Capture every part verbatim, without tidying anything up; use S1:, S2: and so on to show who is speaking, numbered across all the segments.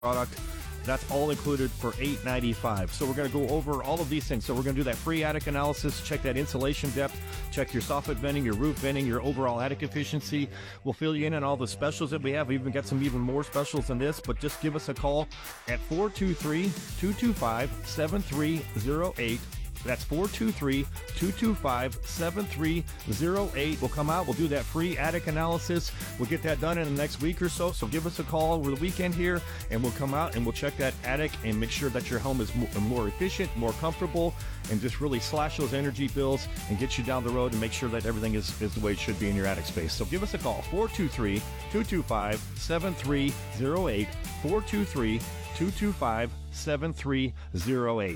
S1: product. That's all included for eight ninety-five. So we're going to go over all of these things. So we're going to do that free attic analysis, check that insulation depth, check your soffit venting, your roof venting, your overall attic efficiency. We'll fill you in on all the specials that we have. We even got some even more specials than this, but just give us a call at four two three, two two five, seven three zero eight. That's four two three, two two five, seven three zero eight. We'll come out. We'll do that free attic analysis. We'll get that done in the next week or so. So give us a call over the weekend here, and we'll come out and we'll check that attic and make sure that your home is more efficient, more comfortable, and just really slash those energy bills and get you down the road and make sure that everything is, is the way it should be in your attic space. So give us a call, four two three, two two five, seven three zero eight, four two three, two two five, seven three zero eight.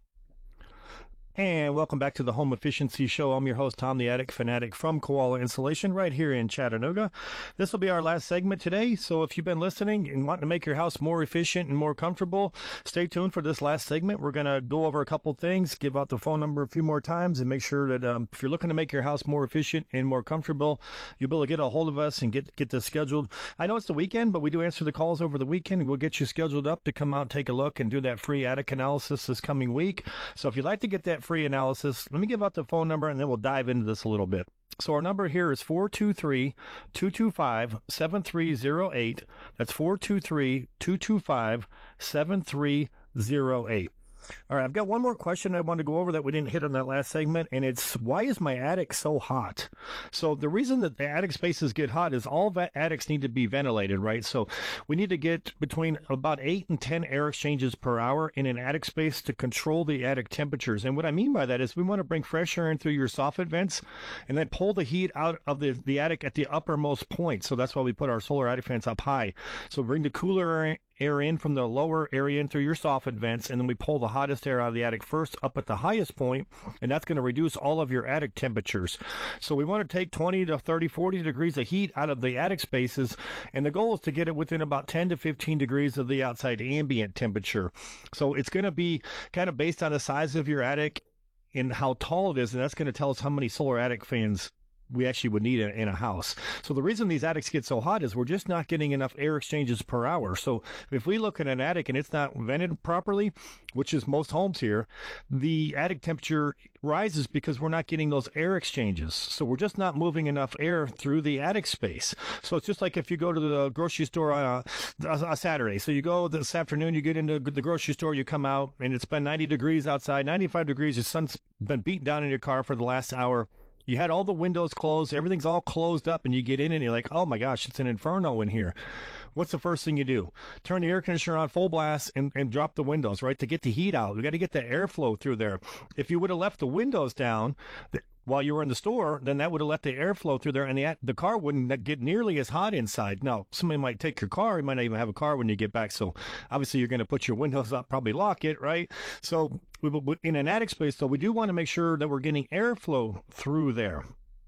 S1: And welcome back to the Home Efficiency Show. I'm your host, Tom the Attic Fanatic from Koala Insulation right here in Chattanooga. This will be our last segment today. So if you've been listening and want to make your house more efficient and more comfortable, stay tuned for this last segment. We're going to go over a couple things, give out the phone number a few more times, and make sure that um, if you're looking to make your house more efficient and more comfortable, you'll be able to get a hold of us and get, get this scheduled. I know it's the weekend, but we do answer the calls over the weekend. We'll get you scheduled up to come out, take a look, and do that free attic analysis this coming week. So if you'd like to get that free analysis, let me give out the phone number and then we'll dive into this a little bit. So our number here is four two three, two two five, seven three zero eight. That's four two three, two two five, seven three zero eight. All right, I've got one more question I want to go over that we didn't hit on that last segment, and it's, why is my attic so hot? So the reason that the attic spaces get hot is all the attics need to be ventilated, right? So we need to get between about eight and ten air exchanges per hour in an attic space to control the attic temperatures. And what I mean by that is we want to bring fresh air in through your soffit vents and then pull the heat out of the, the attic at the uppermost point. So that's why we put our solar attic fans up high. So bring the cooler air air in from the lower area in through your soffit vents, and then we pull the hottest air out of the attic first up at the highest point, and that's going to reduce all of your attic temperatures. So we want to take twenty to thirty, forty degrees of heat out of the attic spaces, and the goal is to get it within about ten to fifteen degrees of the outside ambient temperature. So it's going to be kind of based on the size of your attic and how tall it is, and that's going to tell us how many solar attic fans we actually would need in a house. So the reason these attics get so hot is we're just not getting enough air exchanges per hour. So if we look at an attic and it's not vented properly, which is most homes here, the attic temperature rises because we're not getting those air exchanges. So we're just not moving enough air through the attic space. So it's just like if you go to the grocery store on a, a Saturday. So you go this afternoon, you get into the grocery store, you come out, and it's been ninety degrees outside, ninety-five degrees, your sun's been beaten down in your car for the last hour. You had all the windows closed, everything's all closed up, and you get in and you're like, oh my gosh, it's an inferno in here. What's the first thing you do? Turn the air conditioner on full blast and, and drop the windows, right, to get the heat out. We got to get the airflow through there. If you would have left the windows down th- while you were in the store, then that would have let the airflow through there, and the the car wouldn't get nearly as hot inside. Now, somebody might take your car. You might not even have a car when you get back. So obviously you're going to put your windows up, probably lock it, right? So we, in an attic space, though, we do want to make sure that we're getting airflow through there.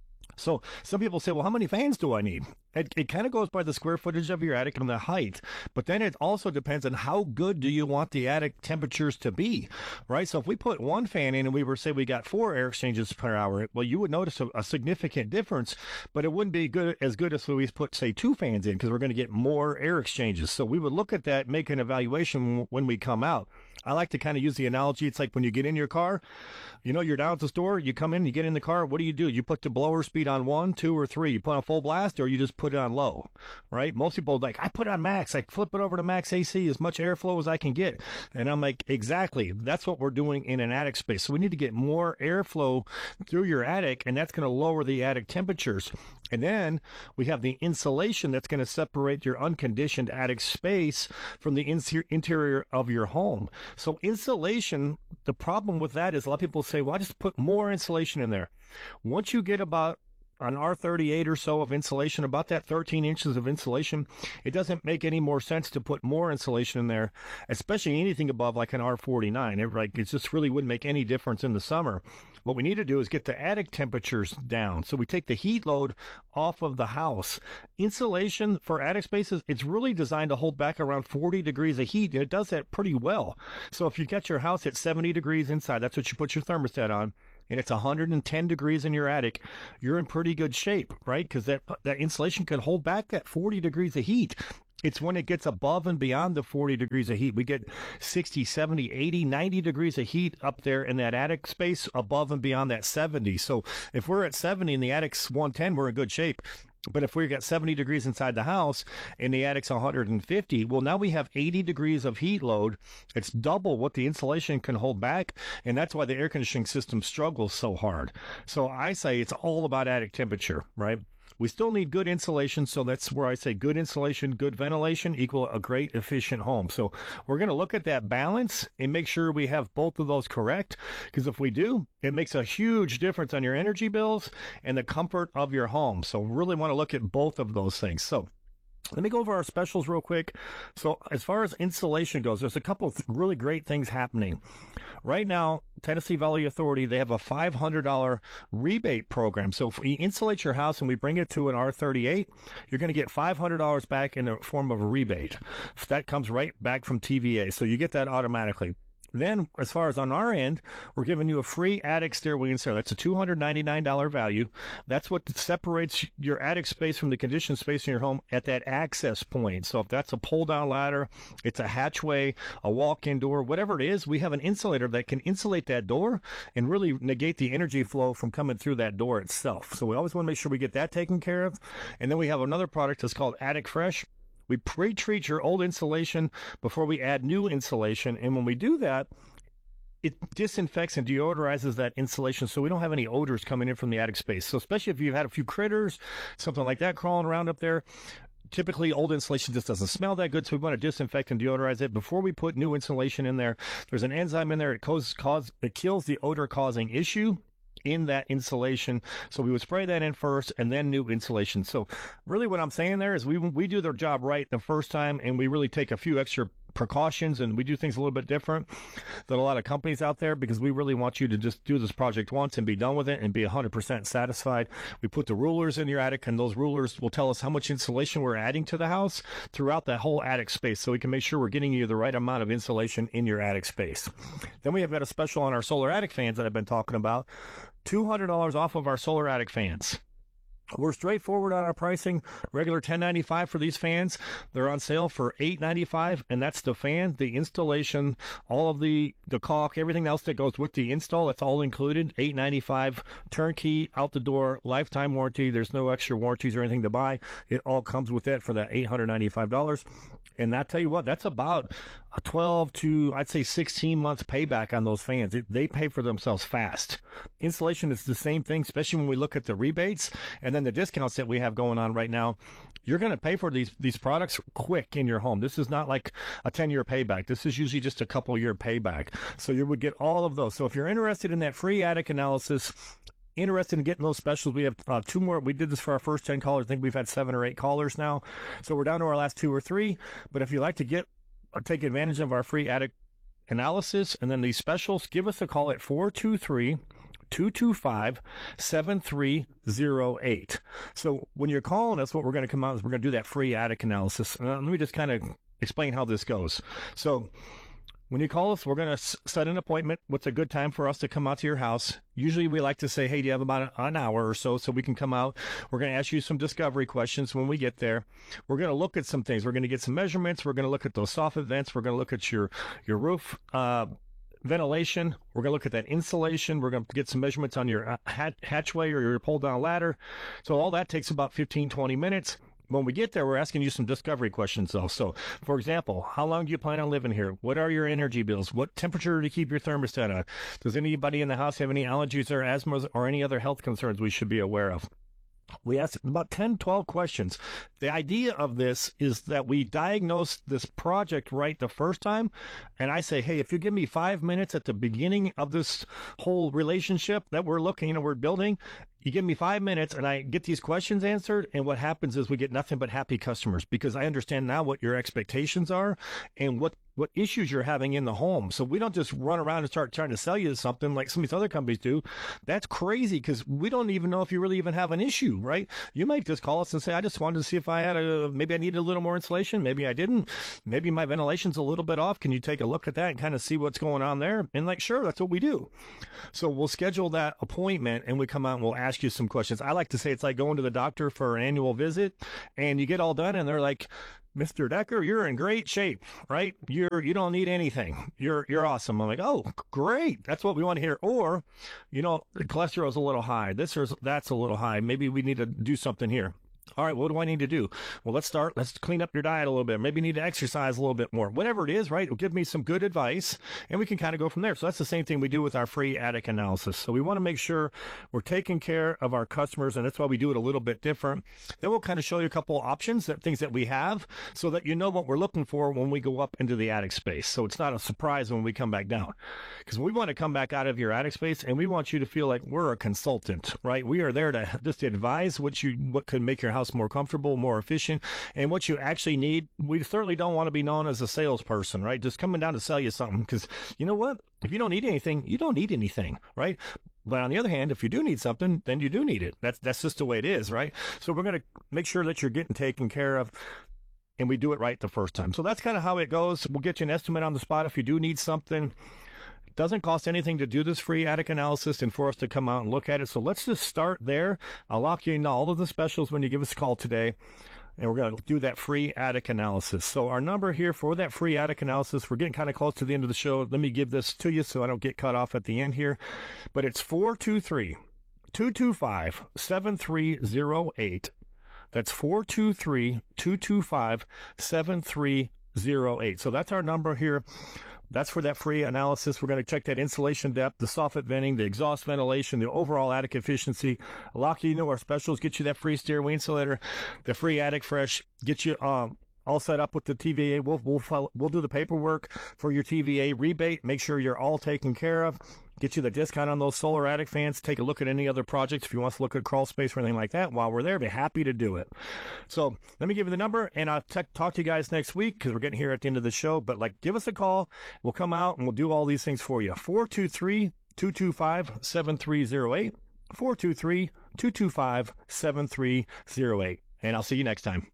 S1: So some people say, well, how many fans do I need? It, it kind of goes by the square footage of your attic and the height, but then it also depends on how good do you want the attic temperatures to be, right? So if we put one fan in and we were say we got four air exchanges per hour, well, you would notice a, a significant difference, but it wouldn't be good as good as if we put, say, two fans in, because we're going to get more air exchanges. So we would look at that, make an evaluation when we come out. I like to kind of use the analogy. It's like when you get in your car, you know, you're down at the store, you come in, you get in the car. What do you do? You put the blower speed on one, two, or three. You put on full blast, or you just put it on low, right? Most people are like, I put it on max. I flip it over to max A C, as much airflow as I can get. And I'm like, exactly. That's what we're doing in an attic space. So we need to get more airflow through your attic, and that's going to lower the attic temperatures. And then we have the insulation that's going to separate your unconditioned attic space from the interior of your home. So insulation, the problem with that is a lot of people say, well, I just put more insulation in there. Once you get about an R thirty-eight or so of insulation, about that thirteen inches of insulation, it doesn't make any more sense to put more insulation in there, especially anything above like an R forty-nine. It, like, it just really wouldn't make any difference in the summer. What we need to do is get the attic temperatures down. So we take the heat load off of the house. Insulation for attic spaces, it's really designed to hold back around forty degrees of heat, and it does that pretty well. So if you get your house at seventy degrees inside, that's what you put your thermostat on, and it's one hundred ten degrees in your attic, you're in pretty good shape, right? Because that, that insulation can hold back that forty degrees of heat. It's when it gets above and beyond the forty degrees of heat. We get sixty, seventy, eighty, ninety degrees of heat up there in that attic space above and beyond that seventy. So if we're at seventy and the attic's one ten, we're in good shape. But if we've got seventy degrees inside the house and the attic's one hundred fifty, well, now we have eighty degrees of heat load. It's double what the insulation can hold back. And that's why the air conditioning system struggles so hard. So I say it's all about attic temperature, right? We still need good insulation, so that's where I say good insulation, good ventilation equal a great, efficient home. So we're going to look at that balance and make sure we have both of those correct, because if we do, it makes a huge difference on your energy bills and the comfort of your home. So really want to look at both of those things. So let me go over our specials real quick. So as far as insulation goes, there's a couple of really great things happening. Right now, Tennessee Valley Authority, they have a five hundred dollars rebate program. So if we insulate your house and we bring it to an R thirty-eight, you're going to get five hundred dollars back in the form of a rebate. That comes right back from T V A. So you get that automatically. Then, as far as on our end, we're giving you a free attic stairway installer. That's a two hundred ninety-nine dollars value. That's what separates your attic space from the conditioned space in your home at that access point. So if that's a pull-down ladder, it's a hatchway, a walk-in door, whatever it is, we have an insulator that can insulate that door and really negate the energy flow from coming through that door itself. So we always want to make sure we get that taken care of. And then we have another product that's called Attic Fresh. We pre-treat your old insulation before we add new insulation. And when we do that, it disinfects and deodorizes that insulation so we don't have any odors coming in from the attic space. So especially if you've had a few critters, something like that crawling around up there, typically old insulation just doesn't smell that good, so we want to disinfect and deodorize it before we put new insulation in there. There's an enzyme in there. It, cause, cause, it kills the odor-causing issue in that insulation. So we would spray that in first and then new insulation. So really what I'm saying there is we we do their job right the first time, and we really take a few extra precautions, and we do things a little bit different than a lot of companies out there, because we really want you to just do this project once and be done with it and be one hundred percent satisfied. We put the rulers in your attic, and those rulers will tell us how much insulation we're adding to the house throughout that whole attic space, so we can make sure we're getting you the right amount of insulation in your attic space. Then we have got a special on our solar attic fans that I've been talking about. two hundred dollars off of our solar attic fans. We're straightforward on our pricing. Regular ten ninety-five for these fans. They're on sale for eight ninety-five, and that's the fan, the installation, all of the the caulk, everything else that goes with the install. That's all included. eight ninety-five, turnkey, out the door, lifetime warranty. There's no extra warranties or anything to buy. It all comes with it for that eight hundred ninety-five dollars. And I tell you what, that's about a twelve to, I'd say, sixteen months payback on those fans. It, they pay for themselves fast. Insulation is the same thing, especially when we look at the rebates and then the discounts that we have going on right now. You're going to pay for these these products quick in your home. This is not like a ten-year payback. This is usually just a couple-year payback. So you would get all of those. So if you're interested in that free attic analysis, interested in getting those specials, we have uh, two more. We did this for our first ten callers. I think we've had seven or eight callers now. So we're down to our last two or three. But if you'd like to get uh, take advantage of our free attic analysis and then these specials, give us a call at four two three, two two five, seven three zero eight. So when you're calling us, what we're going to come out is we're going to do that free attic analysis. Uh, let me just kind of explain how this goes. So when you call us, we're going to set an appointment. What's a good time for us to come out to your house? Usually we like to say, hey, do you have about an hour or so so we can come out? We're going to ask you some discovery questions when we get there. We're going to look at some things. We're going to get some measurements. We're going to look at those soffit vents. We're going to look at your, your roof uh, ventilation. We're going to look at that insulation. We're going to get some measurements on your hat, hatchway or your pull-down ladder. So all that takes about fifteen, twenty minutes. When we get there, we're asking you some discovery questions, though. So, for example, how long do you plan on living here? What are your energy bills? What temperature do you keep your thermostat on? Does anybody in the house have any allergies or asthma or any other health concerns we should be aware of? We asked about ten, twelve questions. The idea of this is that we diagnose this project right the first time. And I say, hey, if you give me five minutes at the beginning of this whole relationship that we're looking, you know, we're building, you give me five minutes and I get these questions answered. And what happens is we get nothing but happy customers, because I understand now what your expectations are and what, what issues you're having in the home. So we don't just run around and start trying to sell you something like some of these other companies do. That's crazy, because we don't even know if you really even have an issue, right? You might just call us and say, I just wanted to see if I had a, maybe I needed a little more insulation. Maybe I didn't. Maybe my ventilation's a little bit off. Can you take a look at that and kind of see what's going on there? And like, sure, that's what we do. So we'll schedule that appointment and we come out and we'll ask you some questions. I like to say it's like going to the doctor for an annual visit, and you get all done and they're like, Mister Decker, you're in great shape, right? You're you don't need anything. You're you're awesome. I'm like, oh, great. That's what we want to hear. Or, you know, the cholesterol's a little high. This is that's a little high. Maybe we need to do something here. All right, what do I need to do? Well, let's start. Let's clean up your diet a little bit. Maybe you need to exercise a little bit more. Whatever it is, right? It'll give me some good advice, and we can kind of go from there. So that's the same thing we do with our free attic analysis. So we want to make sure we're taking care of our customers, and that's why we do it a little bit different. Then we'll kind of show you a couple options, that things that we have, so that you know what we're looking for when we go up into the attic space. So it's not a surprise when we come back down, because we want to come back out of your attic space, and we want you to feel like we're a consultant, right? We are there to just advise what you what could make your house more comfortable, more efficient, and what you actually need. We certainly don't want to be known as a salesperson, right? Just coming down to sell you something, because you know what? If you don't need anything, you don't need anything, right? But on the other hand, if you do need something, then you do need it. That's that's just the way it is, right? So we're going to make sure that you're getting taken care of, and we do it right the first time. So that's kind of how it goes. We'll get you an estimate on the spot if you do need something. Doesn't cost anything to do this free attic analysis and for us to come out and look at it. So let's just start there. I'll lock you into all of the specials when you give us a call today, and we're going to do that free attic analysis. So our number here for that free attic analysis, we're getting kind of close to the end of the show. Let me give this to you so I don't get cut off at the end here. But it's four two three, two two five, seven three zero eight. That's four two three, two two five, seven three zero eight. So that's our number here. That's for that free analysis. We're going to check that insulation depth, the soffit venting, the exhaust ventilation, the overall attic efficiency. Lock you into our specials, get you that free stairway insulator, the free attic fresh, get you um, all set up with the T V A. We'll, we'll, we'll do the paperwork for your T V A rebate. Make sure you're all taken care of. Get you the discount on those solar attic fans. Take a look at any other projects. If you want to look at crawl space or anything like that, while we're there, be happy to do it. So let me give you the number, and I'll t- talk to you guys next week, because we're getting here at the end of the show. But like, give us a call. We'll come out and we'll do all these things for you. four two three, two two five, seven three zero eight. four two three, two two five, seven three zero eight. And I'll see you next time.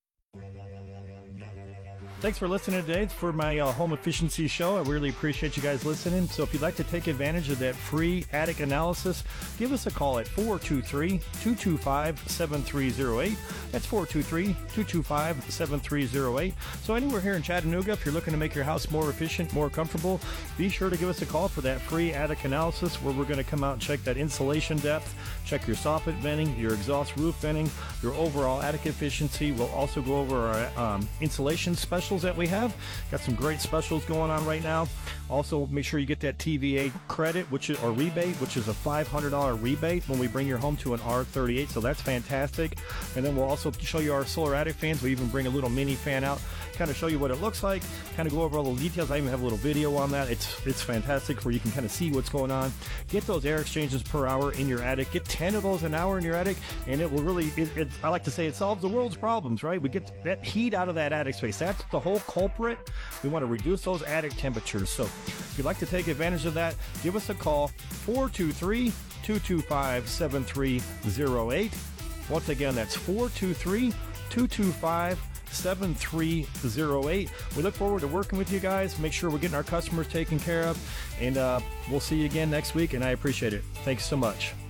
S1: Thanks for listening today for my uh, home efficiency show. I really appreciate you guys listening. So if you'd like to take advantage of that free attic analysis, give us a call at four two three, two two five, seven three zero eight. That's four two three, two two five, seven three zero eight. So anywhere here in Chattanooga, if you're looking to make your house more efficient, more comfortable, be sure to give us a call for that free attic analysis, where we're going to come out and check that insulation depth, check your soffit venting, your exhaust roof venting, your overall attic efficiency. We'll also go over our um, insulation specials that we have. Got some great specials going on right now. Also, make sure you get that T V A credit, which is, or rebate, which is a five hundred dollars rebate when we bring your home to an R thirty-eight. So that's fantastic. And then we'll also show you our solar attic fans. We even bring a little mini fan out, kind of show you what it looks like, kind of go over all the details. I even have a little video on that. It's it's fantastic, where you can kind of see what's going on. Get those air exchanges per hour in your attic. Get ten of those an hour in your attic, and it will really, it, it, I like to say, it solves the world's problems, right? We get that heat out of that attic space. That's the whole culprit. We want to reduce those attic temperatures. So if you'd like to take advantage of that, give us a call, four two three, two two five, seven three zero eight. Once again, that's four two three, two two five, seven three zero eight. We look forward to working with you guys. Make sure we're getting our customers taken care of, and uh, we'll see you again next week, and I appreciate it. Thanks so much.